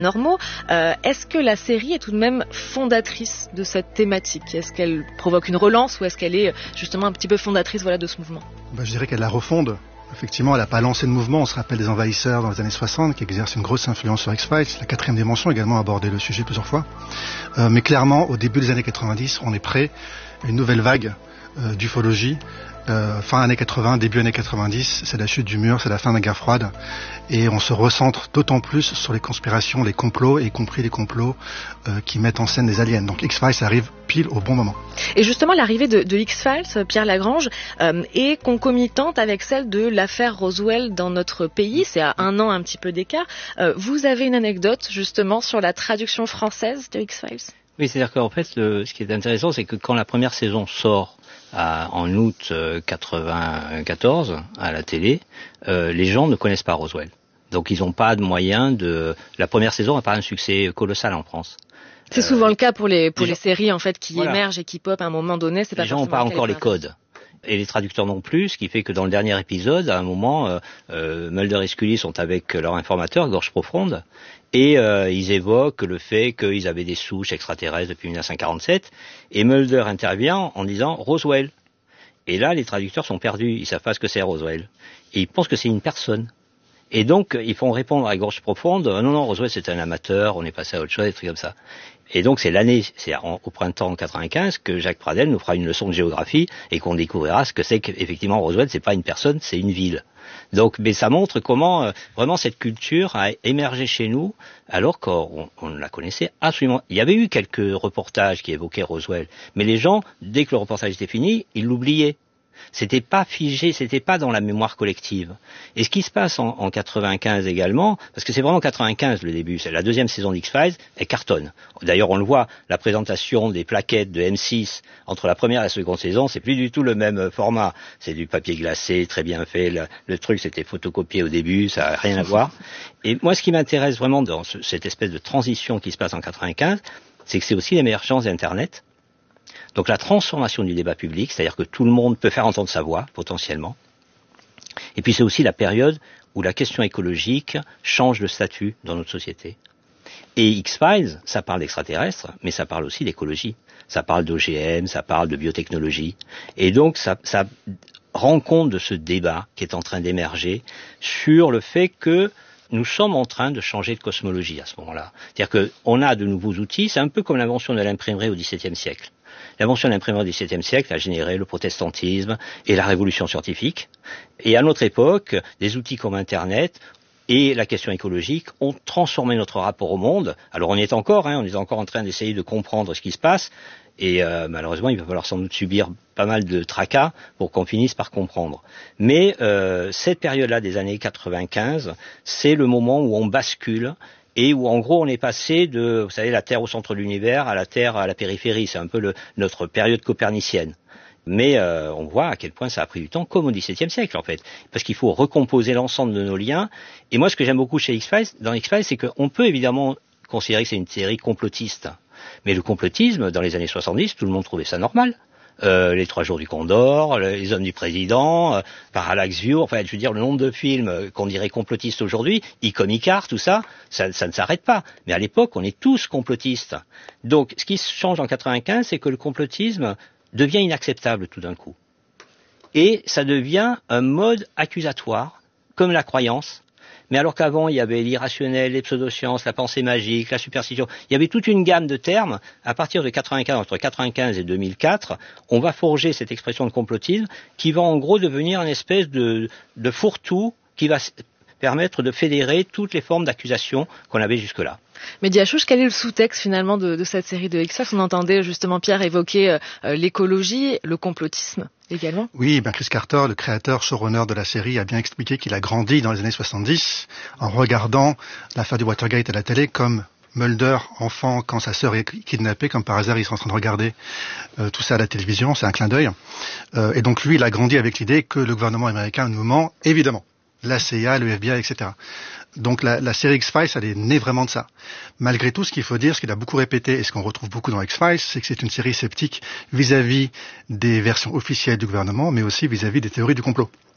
normaux. Est-ce que la série est tout de même fondatrice de cette thématique ? Est-ce qu'elle provoque une relance ou est-ce qu'elle est justement un petit peu fondatrice de ce mouvement ? Je dirais qu'elle la refonde. Effectivement, elle n'a pas lancé de mouvement. On se rappelle des envahisseurs dans les années 60 qui exercent une grosse influence sur X-Files. La 4e dimension a également abordé le sujet plusieurs fois. Mais clairement, au début des années 90, on est prêt à une nouvelle vague d'ufologie. Fin années 80, début années 90, c'est la chute du mur, c'est la fin de la guerre froide. Et on se recentre d'autant plus sur les conspirations, les complots, y compris les complots qui mettent en scène des aliens. Donc X-Files arrive pile au bon moment. Et justement, l'arrivée de X-Files, Pierre Lagrange, est concomitante avec celle de l'affaire Roswell dans notre pays. C'est à 1 an un petit peu d'écart. Vous avez une anecdote justement sur la traduction française de X-Files ? Oui, c'est-à-dire qu'en fait, ce qui est intéressant, c'est que quand la première saison sort en août 94 à la télé, les gens ne connaissent pas Roswell. Donc ils n'ont pas de moyens de... La première saison n'a pas un succès colossal en France. C'est souvent le cas pour les séries en fait qui émergent et qui pop à un moment donné. C'est pas les gens n'ont pas encore les codes. Et les traducteurs non plus, ce qui fait que dans le dernier épisode, à un moment, Mulder et Scully sont avec leur informateur, Gorge Profonde, et ils évoquent le fait qu'ils avaient des souches extraterrestres depuis 1947, et Mulder intervient en disant Roswell. Et là, les traducteurs sont perdus, ils savent pas ce que c'est Roswell. Et ils pensent que c'est une personne. Et donc, ils font répondre à Gorge Profonde, non, Roswell c'est un amateur, on est passé à autre chose, des trucs comme ça. Et donc, c'est au printemps 95 que Jacques Pradel nous fera une leçon de géographie et qu'on découvrira ce que c'est qu'effectivement Roswell, c'est pas une personne, c'est une ville. Donc, mais ça montre comment vraiment cette culture a émergé chez nous alors qu'on ne la connaissait absolument. Il y avait eu quelques reportages qui évoquaient Roswell, mais les gens, dès que le reportage était fini, ils l'oubliaient. C'était pas figé, c'était pas dans la mémoire collective. Et ce qui se passe en 95 également, parce que c'est vraiment 95 le début, c'est la 2e saison d'X-Files, elle cartonne. D'ailleurs, on le voit, la présentation des plaquettes de M6 entre la première et la seconde saison, c'est plus du tout le même format. C'est du papier glacé, très bien fait. Le truc, c'était photocopié au début, ça n'a rien à voir. Et moi, ce qui m'intéresse vraiment dans cette espèce de transition qui se passe en 95, c'est que c'est aussi l'émergence d'Internet. Donc la transformation du débat public, c'est-à-dire que tout le monde peut faire entendre sa voix, potentiellement. Et puis c'est aussi la période où la question écologique change de statut dans notre société. Et X-Files, ça parle d'extraterrestres, mais ça parle aussi d'écologie. Ça parle d'OGM, ça parle de biotechnologie. Et donc ça rend compte de ce débat qui est en train d'émerger sur le fait que nous sommes en train de changer de cosmologie à ce moment-là. C'est-à-dire qu'on a de nouveaux outils, c'est un peu comme l'invention de l'imprimerie au XVIIe siècle. L'invention de l'imprimerie au XVIIe siècle a généré le protestantisme et la révolution scientifique. Et à notre époque, des outils comme Internet et la question écologique ont transformé notre rapport au monde. Alors on y est encore, on est encore en train d'essayer de comprendre ce qui se passe. Et malheureusement, il va falloir sans doute subir pas mal de tracas pour qu'on finisse par comprendre. Mais cette période-là des années 95, c'est le moment où on bascule et où en gros on est passé de, vous savez, la Terre au centre de l'univers à la Terre à la périphérie. C'est un peu notre période copernicienne. Mais on voit à quel point ça a pris du temps, comme au XVIIe siècle en fait, parce qu'il faut recomposer l'ensemble de nos liens. Et moi, ce que j'aime beaucoup chez X-Files, dans X-Files, c'est qu'on peut évidemment considérer que c'est une série complotiste. Mais le complotisme, dans les années 70, tout le monde trouvait ça normal. Les 3 jours du Condor, les hommes du président, Parallax View, enfin je veux dire le nombre de films qu'on dirait complotistes aujourd'hui, comme Icar, tout ça, ça ne s'arrête pas. Mais à l'époque, on est tous complotistes. Donc ce qui change en 95, c'est que le complotisme devient inacceptable tout d'un coup. Et ça devient un mode accusatoire, comme la croyance. Mais alors qu'avant, il y avait l'irrationnel, les pseudosciences, la pensée magique, la superstition, il y avait toute une gamme de termes. À partir de 95, entre 95 et 2004, on va forger cette expression de complotisme qui va en gros devenir une espèce de fourre-tout qui va permettre de fédérer toutes les formes d'accusation qu'on avait jusque-là. Mais Diachouche, quel est le sous-texte finalement de cette série de X-Files ? On entendait justement Pierre évoquer l'écologie, le complotisme également. Oui, Chris Carter, le créateur showrunner de la série, a bien expliqué qu'il a grandi dans les années 70 en regardant l'affaire du Watergate à la télé comme Mulder, enfant, quand sa sœur est kidnappée, comme par hasard, il est en train de regarder tout ça à la télévision, c'est un clin d'œil. Et donc lui, il a grandi avec l'idée que le gouvernement américain nous ment, évidemment. La CIA, le FBI, etc. Donc la série X-Files, elle est née vraiment de ça. Malgré tout, ce qu'il faut dire, ce qu'il a beaucoup répété et ce qu'on retrouve beaucoup dans X-Files, c'est que c'est une série sceptique vis-à-vis des versions officielles du gouvernement, mais aussi vis-à-vis des théories du complot.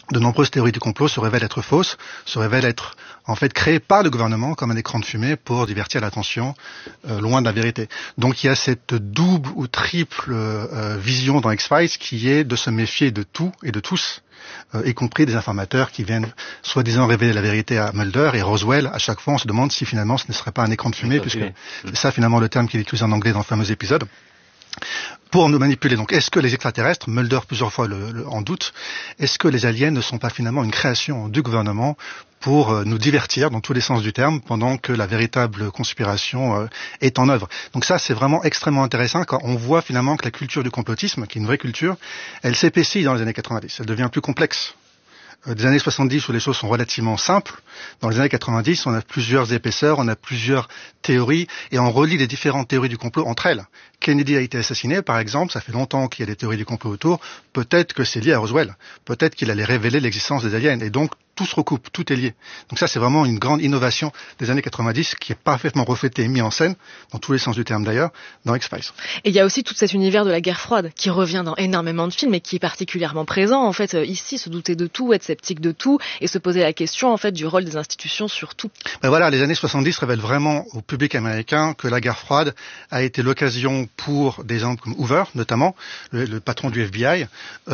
de nombreuses théories du complot se révèlent être fausses, se révèlent être en fait créées par le gouvernement comme un écran de fumée pour divertir l'attention loin de la vérité. Donc il y a cette double ou triple vision dans X-Files qui est de se méfier de tout et de tous, y compris des informateurs qui viennent soi-disant révéler la vérité à Mulder et Roswell. À chaque fois on se demande si finalement ce ne serait pas un écran de fumée, puisque c'est ça finalement le terme qui est utilisé en anglais dans le fameux épisode. Pour nous manipuler. Donc, est-ce que les extraterrestres, Mulder plusieurs fois en doute, est-ce que les aliens ne sont pas finalement une création du gouvernement pour nous divertir dans tous les sens du terme pendant que la véritable conspiration est en œuvre? Donc ça, c'est vraiment extrêmement intéressant quand on voit finalement que la culture du complotisme, qui est une vraie culture, elle s'épaissit dans les années 90. Elle devient plus complexe. Des années 70 où les choses sont relativement simples. Dans les années 90, on a plusieurs épaisseurs, on a plusieurs théories et on relie les différentes théories du complot entre elles. Kennedy a été assassiné, par exemple, ça fait longtemps qu'il y a des théories du complot autour. Peut-être que c'est lié à Roswell. Peut-être qu'il allait révéler l'existence des aliens. Et donc, tout se recoupe, tout est lié. Donc ça, c'est vraiment une grande innovation des années 90 qui est parfaitement reflétée et mise en scène, dans tous les sens du terme d'ailleurs, dans X-Files. Et il y a aussi tout cet univers de la guerre froide qui revient dans énormément de films et qui est particulièrement présent. En fait, ici, se douter de tout, être sceptique de tout et se poser la question en fait du rôle des institutions sur tout. Ben voilà, les années 70 révèlent vraiment au public américain que la guerre froide a été l'occasion pour des gens comme Hoover, notamment, le patron du FBI,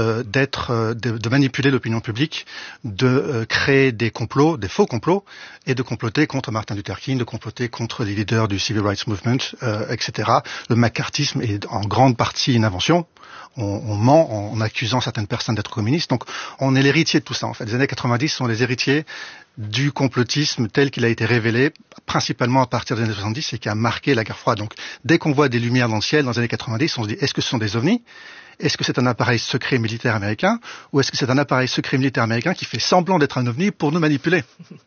de manipuler l'opinion publique, de créer des complots, des faux complots, et de comploter contre Martin Luther King, de comploter contre les leaders du Civil Rights Movement, etc. Le macartisme est en grande partie une invention. On ment en accusant certaines personnes d'être communistes. Donc, on est l'héritier de tout ça, en fait. Les années 90 sont les héritiers du complotisme tel qu'il a été révélé, principalement à partir des années 70 et qui a marqué la guerre froide. Donc, dès qu'on voit des lumières dans le ciel dans les années 90, on se dit, est-ce que ce sont des ovnis? Est-ce que c'est un appareil secret militaire américain? Ou est-ce que c'est un appareil secret militaire américain qui fait semblant d'être un ovni pour nous manipuler?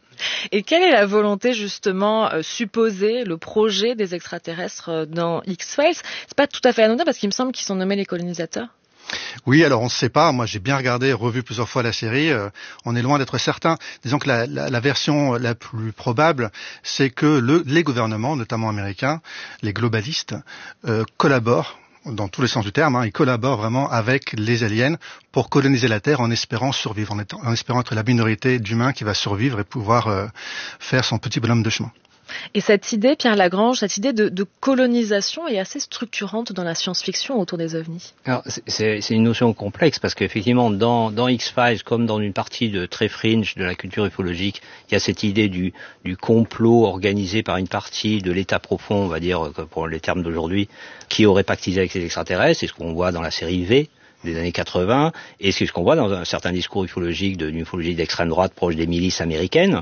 Et quelle est la volonté justement supposée, le projet des extraterrestres dans X-Files? C'est pas tout à fait anodin parce qu'il me semble qu'ils sont nommés les colonisateurs. Oui, alors on ne sait pas. Moi, j'ai bien regardé, revu plusieurs fois la série. On est loin d'être certain. Disons que la version la plus probable, c'est que les gouvernements, notamment américains, les globalistes, collaborent dans tous les sens du terme, ils collaborent vraiment avec les aliens pour coloniser la Terre en espérant survivre, en espérant être la minorité d'humains qui va survivre et pouvoir faire son petit bonhomme de chemin. Et cette idée, Pierre Lagrange, cette idée de colonisation est assez structurante dans la science-fiction autour des ovnis. Alors, c'est une notion complexe parce qu'effectivement, dans X-Files, comme dans une partie de très fringe de la culture ufologique, il y a cette idée du complot organisé par une partie de l'état profond, on va dire, pour les termes d'aujourd'hui, qui aurait pactisé avec les extraterrestres. C'est ce qu'on voit dans la série V des années 80, et c'est ce qu'on voit dans un certain discours ufologique d'une ufologie d'extrême droite proche des milices américaines.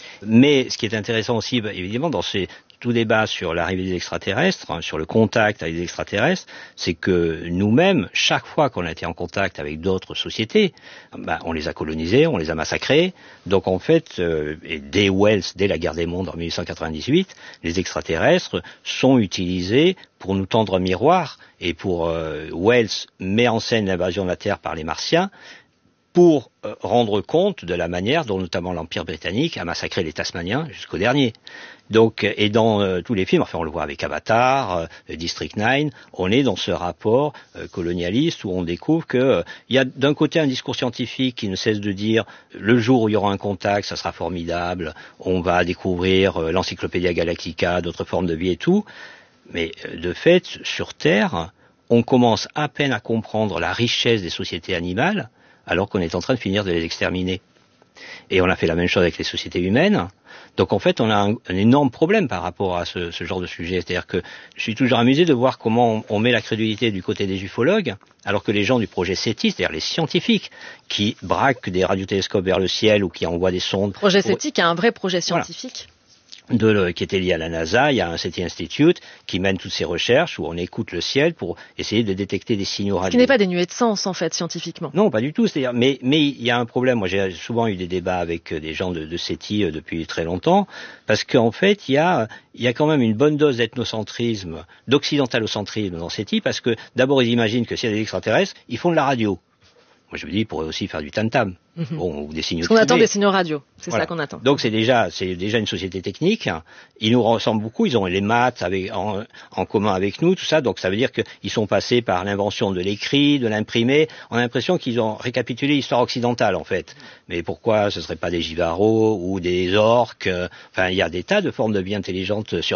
Mais ce qui est intéressant aussi, évidemment, dans tout débat sur l'arrivée des extraterrestres, sur le contact avec les extraterrestres, c'est que nous-mêmes, chaque fois qu'on a été en contact avec d'autres sociétés, on les a colonisés, on les a massacrés. Donc en fait, et dès Wells, dès la guerre des mondes en 1898, les extraterrestres sont utilisés pour nous tendre un miroir, et pour Wells met en scène l'invasion de la Terre par les Martiens, pour rendre compte de la manière dont notamment l'Empire britannique a massacré les Tasmaniens jusqu'au dernier. Donc, et dans tous les films, enfin on le voit avec Avatar, District 9, on est dans ce rapport colonialiste où on découvre que il y a d'un côté un discours scientifique qui ne cesse de dire le jour où il y aura un contact, ça sera formidable, on va découvrir l'Encyclopédia Galactica, d'autres formes de vie et tout, mais de fait, sur Terre, on commence à peine à comprendre la richesse des sociétés animales, alors qu'on est en train de finir de les exterminer. Et on a fait la même chose avec les sociétés humaines. Donc en fait, on a un énorme problème par rapport à ce genre de sujet. C'est-à-dire que je suis toujours amusé de voir comment on met la crédulité du côté des ufologues, alors que les gens du projet SETI, c'est-à-dire les scientifiques, qui braquent des radiotélescopes vers le ciel ou qui envoient des sondes... Le projet SETI, qui est un vrai projet scientifique. Voilà. Qui était lié à la NASA, il y a un SETI Institute qui mène toutes ces recherches où on écoute le ciel pour essayer de détecter des signaux radio. Ce qui n'est pas dénué de sens en fait scientifiquement. Non, pas du tout. C'est-à-dire, mais il y a un problème. Moi, j'ai souvent eu des débats avec des gens de SETI depuis très longtemps, parce qu'en fait, il y a quand même une bonne dose d'ethnocentrisme, d'occidentalocentrisme dans SETI, parce que d'abord ils imaginent que s'il y a des extraterrestres, ils font de la radio. Moi, je me dis, ils pourraient aussi faire du tam-tam. Bon, ou des signaux de Parce qu'on attend fumée. des signaux radio, c'est Voilà. ça qu'on attend. Donc c'est déjà une société technique. Ils nous ressemblent beaucoup. Ils ont les maths en commun avec nous, tout ça. Donc ça veut dire qu'ils sont passés par l'invention de l'écrit, de l'imprimé. On a l'impression qu'ils ont récapitulé l'histoire occidentale en fait. Mais pourquoi ce serait pas des Givaro ou des orques? Enfin, il y a des tas de formes de vie intelligentes sur